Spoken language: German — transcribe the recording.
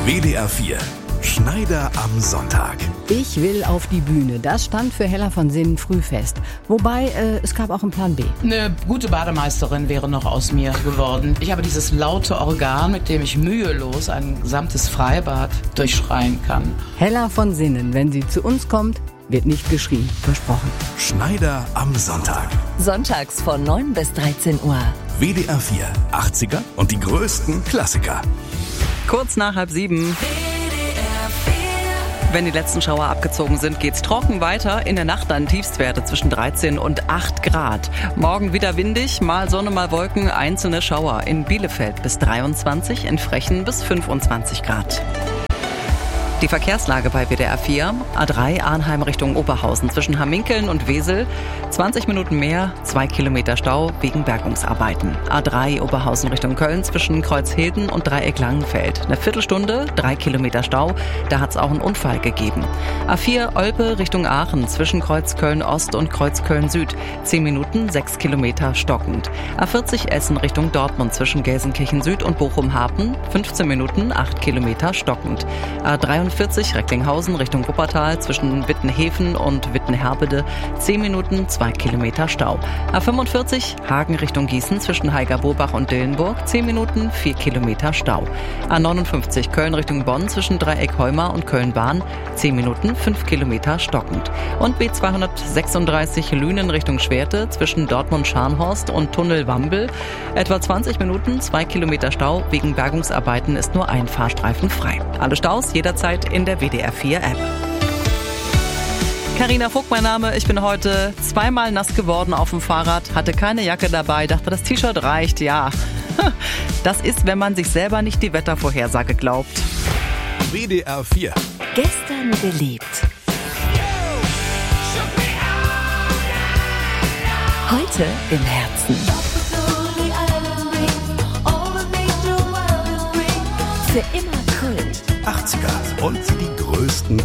WDR 4. Schneider am Sonntag. Ich will auf die Bühne. Das stand für Hella von Sinnen früh fest. Wobei, es gab auch einen Plan B. Eine gute Bademeisterin wäre noch aus mir geworden. Ich habe dieses laute Organ, mit dem ich mühelos ein gesamtes Freibad durchschreien kann. Hella von Sinnen, wenn sie zu uns kommt, wird nicht geschrien. Versprochen. Schneider am Sonntag. Sonntags von 9 bis 13 Uhr. WDR 4. 80er und die größten Klassiker. Kurz nach 6:30. Wenn die letzten Schauer abgezogen sind, geht's trocken weiter. In der Nacht dann Tiefstwerte zwischen 13 und 8 Grad. Morgen wieder windig, mal Sonne, mal Wolken, einzelne Schauer. In Bielefeld bis 23, in Frechen bis 25 Grad. Die Verkehrslage bei WDR 4. A3 Arnheim Richtung Oberhausen zwischen Hamminkeln und Wesel. 20 Minuten mehr, 2 Kilometer Stau wegen Bergungsarbeiten. A3 Oberhausen Richtung Köln zwischen Kreuzhilden und Dreieck Langenfeld. Eine Viertelstunde, 3 Kilometer Stau. Da hat es auch einen Unfall gegeben. A4 Olpe Richtung Aachen zwischen Kreuz Köln Ost und Kreuz Köln Süd. 10 Minuten, 6 Kilometer stockend. A40 Essen Richtung Dortmund zwischen Gelsenkirchen Süd und Bochum Hafen. 15 Minuten, 8 Kilometer stockend. A43 Recklinghausen Richtung Wuppertal zwischen Wittenhäfen und Wittenherbede 10 Minuten, 2 Kilometer Stau. A45 Hagen Richtung Gießen zwischen Heiger-Bobach und Dillenburg 10 Minuten, 4 Kilometer Stau. A59 Köln Richtung Bonn zwischen Dreieck Heumar und Köln-Bahn 10 Minuten, 5 Kilometer stockend. Und B236 Lünen Richtung Schwerte zwischen Dortmund-Scharnhorst und Tunnel-Wambel etwa 20 Minuten, 2 Kilometer Stau. Wegen Bergungsarbeiten ist nur ein Fahrstreifen frei. Alle Staus jederzeit in der WDR 4 App. Carina Vogt mein Name, ich bin heute zweimal nass geworden auf dem Fahrrad, hatte keine Jacke dabei, dachte das T-Shirt reicht, ja. Das ist, wenn man sich selber nicht die Wettervorhersage glaubt. WDR 4. Gestern geliebt. Heute im Herzen. Für immer Kult. 80er und die größten